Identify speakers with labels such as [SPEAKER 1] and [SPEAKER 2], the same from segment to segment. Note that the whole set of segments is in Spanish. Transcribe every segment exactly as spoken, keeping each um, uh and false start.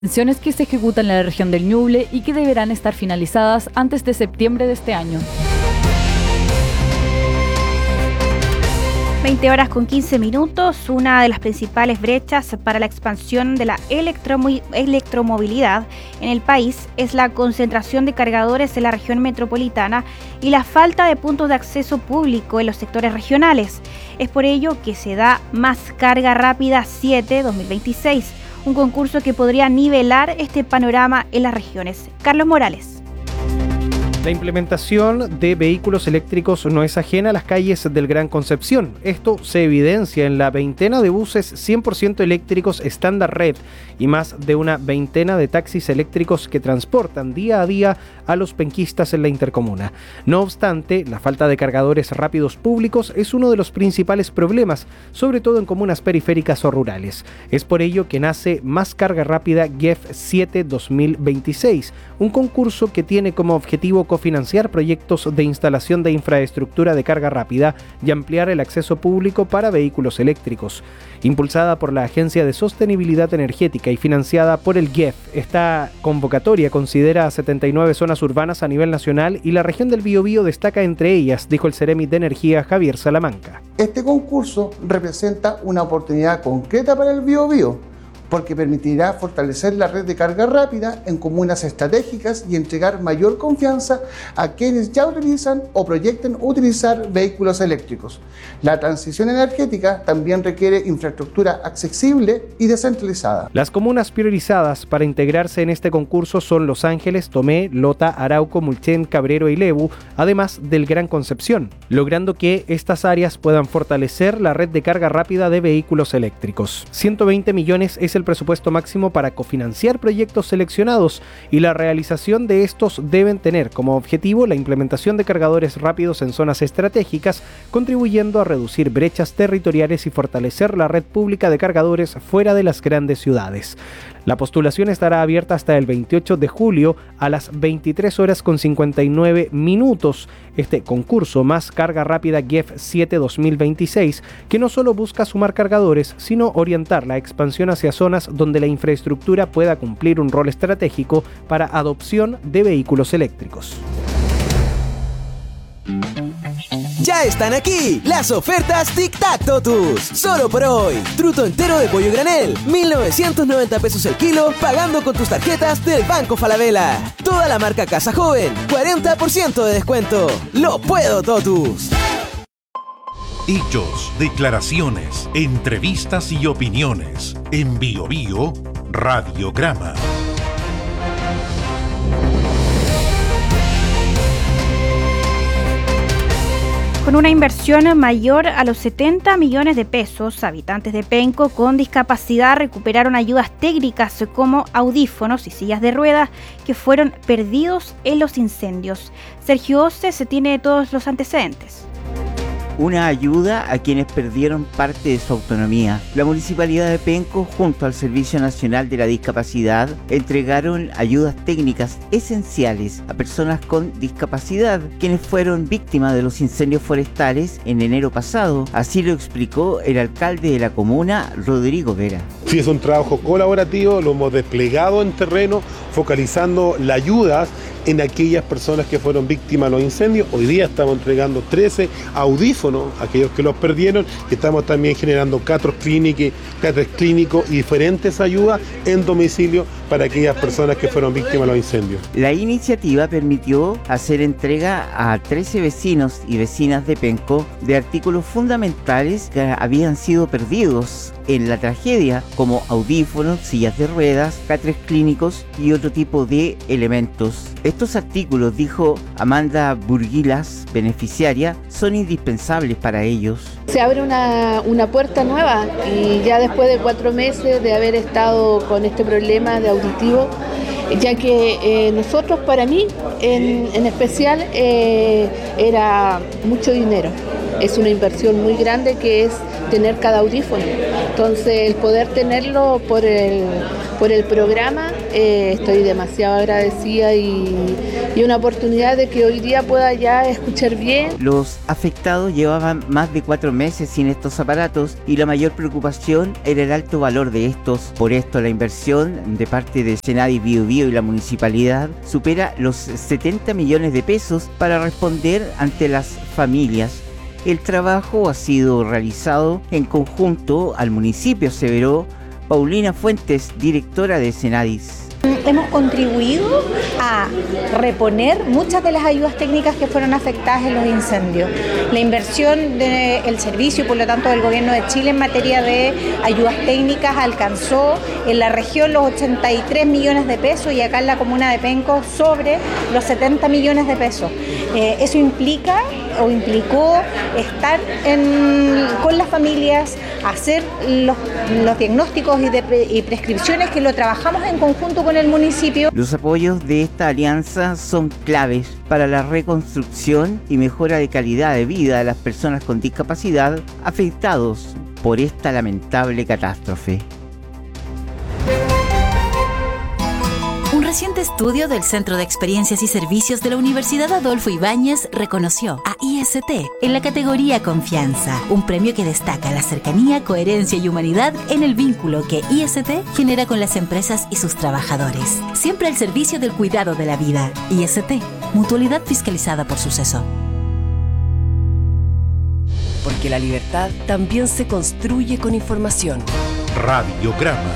[SPEAKER 1] Inversiones que se ejecutan en la región del Ñuble y que deberán estar finalizadas antes de septiembre de este año.
[SPEAKER 2] veinte horas con quince minutos. Una de las principales brechas para la expansión de la electromo- electromovilidad en el país es la concentración de cargadores en la región metropolitana y la falta de puntos de acceso público en los sectores regionales. Es por ello que se da Más Carga Rápida siete dos mil veintiséis, un concurso que podría nivelar este panorama en las regiones. Carlos Morales.
[SPEAKER 3] La implementación de vehículos eléctricos no es ajena a las calles del Gran Concepción. Esto se evidencia en la veintena de buses cien por ciento eléctricos estándar red y más de una veintena de taxis eléctricos que transportan día a día a los penquistas en la intercomuna. No obstante, la falta de cargadores rápidos públicos es uno de los principales problemas, sobre todo en comunas periféricas o rurales. Es por ello que nace Más Carga Rápida G E F siete dos mil veintiséis, un concurso que tiene como objetivo cofinanciar proyectos de instalación de infraestructura de carga rápida y ampliar el acceso público para vehículos eléctricos. Impulsada por la Agencia de Sostenibilidad Energética y financiada por el G E F, esta convocatoria considera a setenta y nueve zonas urbanas a nivel nacional y la región del Biobío destaca entre ellas, dijo el Ceremi de Energía Javier Salamanca.
[SPEAKER 4] Este concurso representa una oportunidad concreta para el Biobío, porque permitirá fortalecer la red de carga rápida en comunas estratégicas y entregar mayor confianza a quienes ya utilizan o proyectan utilizar vehículos eléctricos. La transición energética también requiere infraestructura accesible y descentralizada.
[SPEAKER 3] Las comunas priorizadas para integrarse en este concurso son Los Ángeles, Tomé, Lota, Arauco, Mulchen, Cabrero y Lebu, además del Gran Concepción, logrando que estas áreas puedan fortalecer la red de carga rápida de vehículos eléctricos. ciento veinte millones es el el presupuesto máximo para cofinanciar proyectos seleccionados y la realización de estos deben tener como objetivo la implementación de cargadores rápidos en zonas estratégicas, contribuyendo a reducir brechas territoriales y fortalecer la red pública de cargadores fuera de las grandes ciudades. La postulación estará abierta hasta el veintiocho de julio a las veintitrés horas con cincuenta y nueve minutos. Este concurso Más Carga Rápida G E F siete dos mil veintiséis, que no solo busca sumar cargadores, sino orientar la expansión hacia zonas donde la infraestructura pueda cumplir un rol estratégico para adopción de vehículos eléctricos.
[SPEAKER 5] Ya están aquí las ofertas Tic Tac Totus. Solo por hoy. Truto entero de pollo granel, mil novecientos noventa pesos el kilo, pagando con tus tarjetas del Banco Falabella. Toda la marca Casa Joven, cuarenta por ciento de descuento. ¡Lo puedo, Totus!
[SPEAKER 6] Hechos, declaraciones, entrevistas y opiniones. En Biobío, Radiograma.
[SPEAKER 2] Con una inversión mayor a los setenta millones de pesos, habitantes de Penco con discapacidad recuperaron ayudas técnicas como audífonos y sillas de ruedas que fueron perdidos en los incendios. Sergio Ose se tiene todos los antecedentes.
[SPEAKER 7] Una ayuda a quienes perdieron parte de su autonomía. La Municipalidad de Penco, junto al Servicio Nacional de la Discapacidad, entregaron ayudas técnicas esenciales a personas con discapacidad, quienes fueron víctimas de los incendios forestales en enero pasado. Así lo explicó el alcalde de la comuna, Rodrigo Vera.
[SPEAKER 8] Sí, es un trabajo colaborativo, lo hemos desplegado en terreno, focalizando la ayuda en aquellas personas que fueron víctimas de los incendios. Hoy día estamos entregando trece audífonos a aquellos que los perdieron, y estamos también generando catros clínicos, catres clínicos y diferentes ayudas en domicilio para aquellas personas que fueron víctimas de los incendios.
[SPEAKER 7] La iniciativa permitió hacer entrega a trece vecinos y vecinas de Penco de artículos fundamentales que habían sido perdidos en la tragedia, como audífonos, sillas de ruedas, catres clínicos y otro tipo de elementos. Estos artículos, dijo Amanda Burguilas, beneficiaria, son indispensables para ellos.
[SPEAKER 9] Se abre una, una puerta nueva, y ya después de cuatro meses de haber estado con este problema de auditivo, ya que eh, nosotros, para mí en, en especial, eh, era mucho dinero. Es una inversión muy grande que es tener cada audífono. Entonces, el poder tenerlo por el, por el programa eh, estoy demasiado agradecida y, y una oportunidad de que hoy día pueda ya escuchar bien.
[SPEAKER 7] Los afectados llevaban más de cuatro meses sin estos aparatos y la mayor preocupación era el alto valor de estos. Por esto la inversión de parte de Senadis Biobío y la municipalidad supera los setenta millones de pesos para responder ante las familias. El trabajo ha sido realizado en conjunto al municipio, aseveró Paulina Fuentes, directora de Senadis.
[SPEAKER 10] Hemos contribuido a reponer muchas de las ayudas técnicas que fueron afectadas en los incendios. La inversión del servicio y por lo tanto del Gobierno de Chile en materia de ayudas técnicas alcanzó en la región los ochenta y tres millones de pesos y acá en la comuna de Penco sobre los setenta millones de pesos. Eh, eso implica o implicó estar en, con las familias, hacer los, los diagnósticos y, de, y prescripciones que lo trabajamos en conjunto con el municipio.
[SPEAKER 7] Los apoyos de esta alianza son claves para la reconstrucción y mejora de calidad de vida de las personas con discapacidad afectados por esta lamentable catástrofe.
[SPEAKER 11] Un reciente estudio del Centro de Experiencias y Servicios de la Universidad Adolfo Ibáñez reconoció a I S T en la categoría Confianza, un premio que destaca la cercanía, coherencia y humanidad en el vínculo que I S T genera con las empresas y sus trabajadores. Siempre al servicio del cuidado de la vida. I S T, mutualidad fiscalizada por Suceso.
[SPEAKER 12] Porque la libertad también se construye con información.
[SPEAKER 6] Radiograma.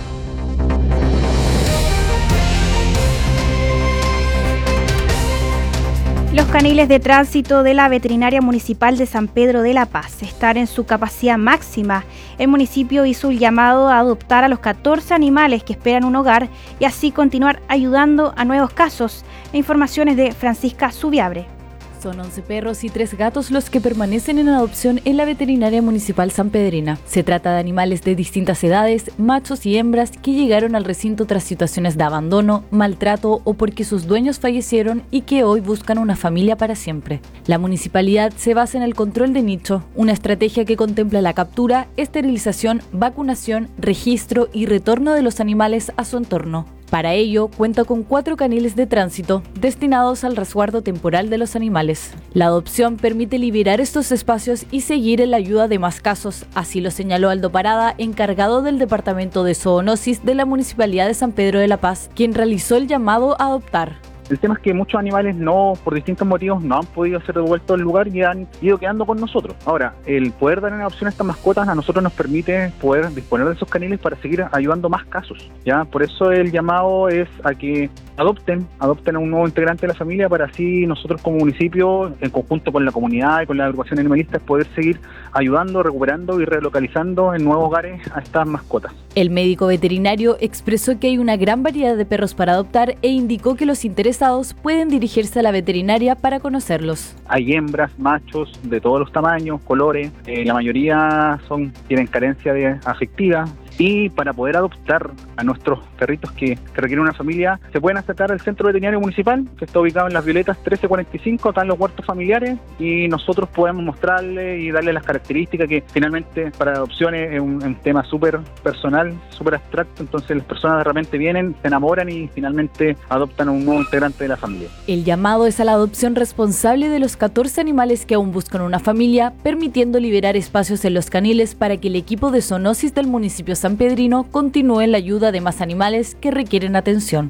[SPEAKER 2] Los caniles de tránsito de la Veterinaria Municipal de San Pedro de la Paz están en su capacidad máxima. El municipio hizo un llamado a adoptar a los catorce animales que esperan un hogar y así continuar ayudando a nuevos casos. La información es de Francisca Subiabre.
[SPEAKER 1] Son once perros y tres gatos los que permanecen en adopción en la Veterinaria Municipal sanpedrina. Se trata de animales de distintas edades, machos y hembras, que llegaron al recinto tras situaciones de abandono, maltrato o porque sus dueños fallecieron y que hoy buscan una familia para siempre. La municipalidad se basa en el control de nicho, una estrategia que contempla la captura, esterilización, vacunación, registro y retorno de los animales a su entorno. Para ello, cuenta con cuatro caniles de tránsito destinados al resguardo temporal de los animales. La adopción permite liberar estos espacios y seguir en la ayuda de más casos, así lo señaló Aldo Parada, encargado del Departamento de Zoonosis de la Municipalidad de San Pedro de la Paz, quien realizó el llamado a adoptar.
[SPEAKER 13] El tema es que muchos animales no, por distintos motivos, no han podido ser devueltos al lugar y han ido quedando con nosotros. Ahora, el poder dar en adopción a estas mascotas a nosotros nos permite poder disponer de esos caniles para seguir ayudando más casos, ¿ya? Por eso el llamado es a que adopten, adopten a un nuevo integrante de la familia para así nosotros como municipio, en conjunto con la comunidad y con las agrupaciones animalistas, poder seguir ayudando, recuperando y relocalizando en nuevos hogares a estas mascotas.
[SPEAKER 1] El médico veterinario expresó que hay una gran variedad de perros para adoptar e indicó que los interesados pueden dirigirse a la veterinaria para conocerlos.
[SPEAKER 13] Hay hembras, machos de todos los tamaños, colores, eh, la mayoría son tienen carencia de afectiva. Y para poder adoptar a nuestros perritos que, que requieren una familia, se pueden acercar al Centro Veterinario Municipal, que está ubicado en Las Violetas trece cuarenta y cinco, están los huertos familiares, y nosotros podemos mostrarle y darle las características que finalmente para adopciones es un, un tema súper personal, súper abstracto, entonces las personas de repente vienen, se enamoran y finalmente adoptan a un nuevo integrante de la familia.
[SPEAKER 1] El llamado es a la adopción responsable de los catorce animales que aún buscan una familia, permitiendo liberar espacios en los caniles para que el equipo de zoonosis del municipio sanpedrino continúe en la ayuda de más animales que requieren atención.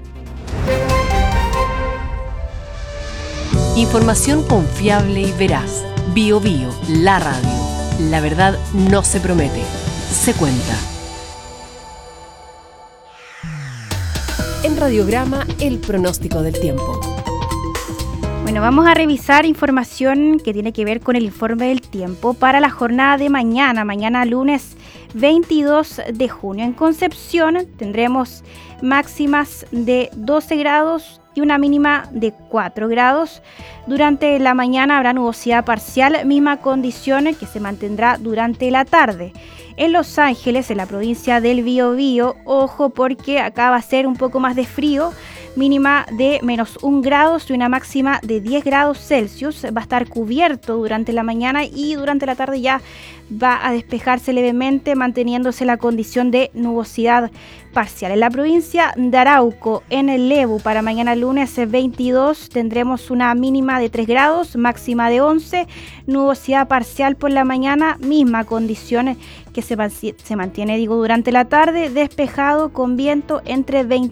[SPEAKER 12] Información confiable y veraz. Bio Bio, la radio. La verdad no se promete, se cuenta. En Radiograma, el pronóstico del tiempo.
[SPEAKER 2] Bueno, vamos a revisar información que tiene que ver con el informe del tiempo para la jornada de mañana, mañana lunes veintidós de junio. En Concepción tendremos máximas de doce grados y una mínima de cuatro grados. Durante la mañana habrá nubosidad parcial, misma condición que se mantendrá durante la tarde. En Los Ángeles, en la provincia del Biobío, ojo porque acá va a ser un poco más de frío, mínima de menos un grado y una máxima de diez grados Celsius. Va a estar cubierto durante la mañana y durante la tarde ya va a despejarse levemente, manteniéndose la condición de nubosidad parcial. En la provincia de Arauco, en el Lebu, para mañana lunes veintidós, tendremos una mínima de tres grados, máxima de once, nubosidad parcial por la mañana, misma condición que se, se mantiene, digo, durante la tarde, despejado con viento entre veinte